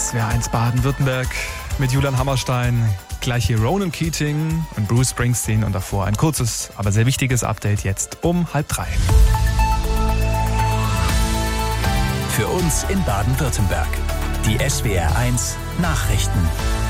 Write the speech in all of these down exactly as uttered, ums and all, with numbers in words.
S W R eins Baden-Württemberg mit Julian Hammerstein. Gleich hier Ronan Keating und Bruce Springsteen und davor ein kurzes, aber sehr wichtiges Update jetzt um halb drei. Für uns in Baden-Württemberg. Die S W R eins Nachrichten.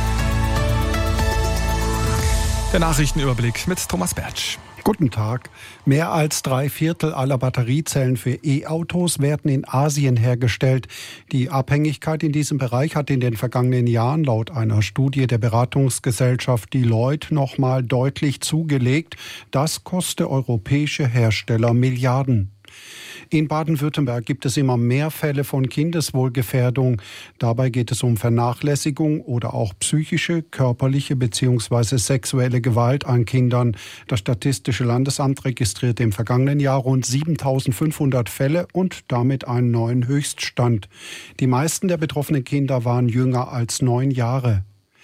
Der Nachrichtenüberblick mit Thomas Bertsch. Guten Tag. Mehr als drei Viertel aller Batteriezellen für E-Autos werden in Asien hergestellt. Die Abhängigkeit in diesem Bereich hat in den vergangenen Jahren laut einer Studie der Beratungsgesellschaft Deloitte nochmal deutlich zugelegt. Das koste europäische Hersteller Milliarden. In Baden-Württemberg gibt es immer mehr Fälle von Kindeswohlgefährdung. Dabei geht es um Vernachlässigung oder auch psychische, körperliche bzw. sexuelle Gewalt an Kindern. Das Statistische Landesamt registrierte im vergangenen Jahr rund siebentausendfünfhundert Fälle und damit einen neuen Höchststand. Die meisten der betroffenen Kinder waren jünger als neun Jahre.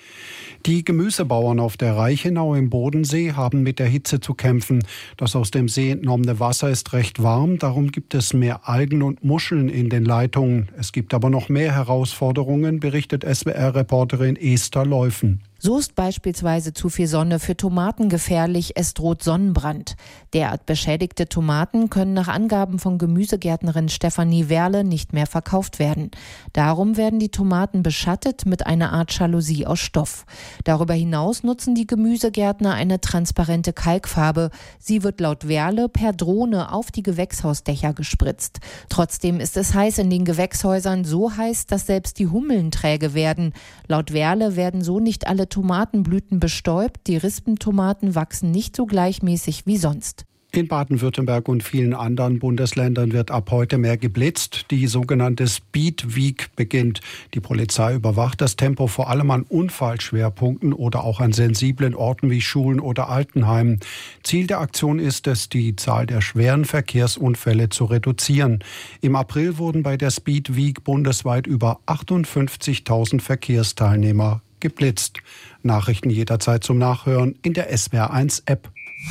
Die Gemüsebauern auf der Reichenau im Bodensee haben mit der Hitze zu kämpfen. Das aus dem See entnommene Wasser ist recht warm, darum gibt es mehr Algen und Muscheln in den Leitungen. Es gibt aber noch mehr Herausforderungen, berichtet S W R-Reporterin Esther Leufen. So ist beispielsweise zu viel Sonne für Tomaten gefährlich, es droht Sonnenbrand. Derart beschädigte Tomaten können nach Angaben von Gemüsegärtnerin Stefanie Werle nicht mehr verkauft werden. Darum werden die Tomaten beschattet mit einer Art Jalousie aus Stoff. Darüber hinaus nutzen die Gemüsegärtner eine transparente Kalkfarbe. Sie wird laut Werle per Drohne auf die Gewächshausdächer gespritzt. Trotzdem ist es heiß in den Gewächshäusern, so heiß, dass selbst die Hummeln träge werden. Laut Werle werden so nicht alle Tomatenblüten bestäubt, die Rispentomaten wachsen nicht so gleichmäßig wie sonst. In Baden-Württemberg und vielen anderen Bundesländern wird ab heute mehr geblitzt. Die sogenannte Speed Week beginnt. Die Polizei überwacht das Tempo vor allem an Unfallschwerpunkten oder auch an sensiblen Orten wie Schulen oder Altenheimen. Ziel der Aktion ist es, die Zahl der schweren Verkehrsunfälle zu reduzieren. Im April wurden bei der Speed Week bundesweit über achtundfünfzigtausend Verkehrsteilnehmer geblitzt. Nachrichten jederzeit zum Nachhören in der S W R eins App.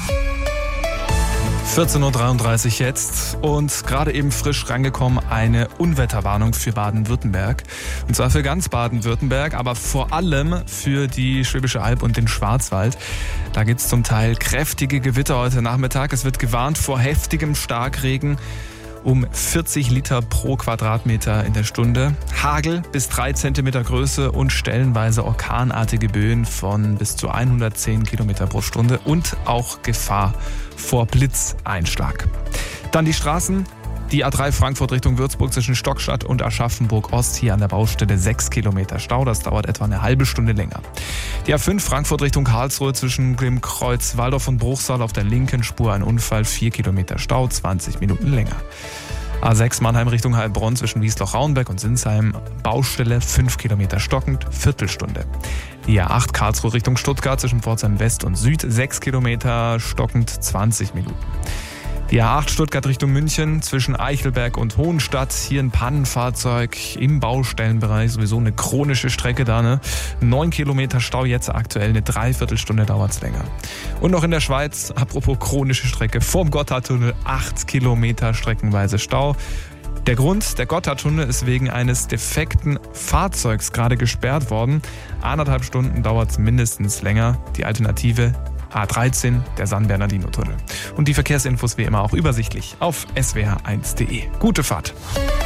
vierzehn Uhr dreiunddreißig jetzt und gerade eben frisch reingekommen eine Unwetterwarnung für Baden-Württemberg. Und zwar für ganz Baden-Württemberg, aber vor allem für die Schwäbische Alb und den Schwarzwald. Da gibt es zum Teil kräftige Gewitter heute Nachmittag. Es wird gewarnt vor heftigem Starkregen um vierzig Liter pro Quadratmeter in der Stunde. Hagel bis drei Zentimeter Größe und stellenweise orkanartige Böen von bis zu hundertzehn Kilometer pro Stunde und auch Gefahr vor Blitzeinschlag. Dann die Straßen. Die A drei Frankfurt Richtung Würzburg zwischen Stockstadt und Aschaffenburg-Ost, hier an der Baustelle sechs Kilometer Stau. Das dauert etwa eine halbe Stunde länger. Die A fünf Frankfurt Richtung Karlsruhe zwischen dem Kreuz Waldorf und Bruchsal auf der linken Spur ein Unfall, vier Kilometer Stau, zwanzig Minuten länger. A sechs Mannheim Richtung Heilbronn zwischen Wiesloch-Rauenberg und Sinsheim, Baustelle fünf Kilometer stockend, Viertelstunde. Die A acht Karlsruhe Richtung Stuttgart zwischen Pforzheim West und Süd, sechs Kilometer stockend, zwanzig Minuten. Die A acht Stuttgart Richtung München zwischen Eichelberg und Hohenstadt. Hier ein Pannenfahrzeug im Baustellenbereich. Sowieso eine chronische Strecke da, ne? Neun Kilometer Stau jetzt aktuell. Eine Dreiviertelstunde dauert's länger. Und noch in der Schweiz, apropos chronische Strecke, vorm Gotthardtunnel acht Kilometer streckenweise Stau. Der Grund, der Gotthardtunnel ist wegen eines defekten Fahrzeugs gerade gesperrt worden. Eineinhalb Stunden dauert's mindestens länger. Die Alternative A dreizehn, der San Bernardino-Tunnel. Und die Verkehrsinfos wie immer auch übersichtlich auf s w r eins punkt d e. Gute Fahrt!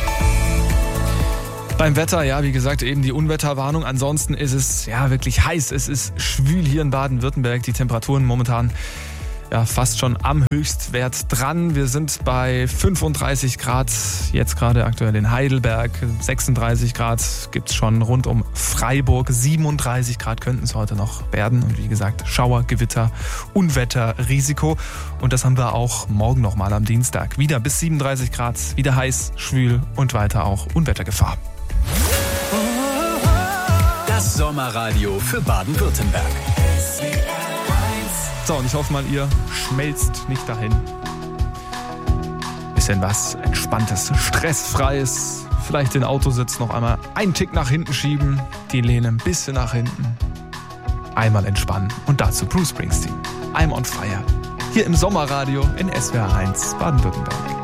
Beim Wetter, ja, wie gesagt, eben die Unwetterwarnung. Ansonsten ist es ja wirklich heiß. Es ist schwül hier in Baden-Württemberg. Die Temperaturen momentan ja fast schon am Höchstwert dran. Wir sind bei fünfunddreißig Grad, jetzt gerade aktuell in Heidelberg. sechsunddreißig Grad gibt's schon rund um Freiburg. siebenunddreißig Grad könnten es heute noch werden. Und wie gesagt, Schauer, Gewitter, Unwetterrisiko. Und das haben wir auch morgen nochmal am Dienstag. Wieder bis siebenunddreißig Grad, wieder heiß, schwül und weiter auch Unwettergefahr. Das Sommerradio für Baden-Württemberg. So, und ich hoffe mal, ihr schmelzt nicht dahin. Bisschen was Entspanntes, Stressfreies. Vielleicht den Autositz noch einmal einen Tick nach hinten schieben. Die Lehne ein bisschen nach hinten. Einmal entspannen. Und dazu Bruce Springsteen. I'm on fire. Hier im Sommerradio in S W R eins Baden-Württemberg.